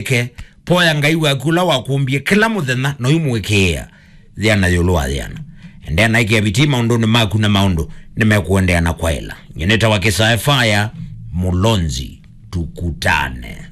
wike poya ngai wakula wakumbie kila muthenya no imwekea thiana yulwa thiana ende na ikia bitima undoni maku na maundu nimekuendea na kwaela nyeneta wa Kisaya Fire Mulonzi tukutane.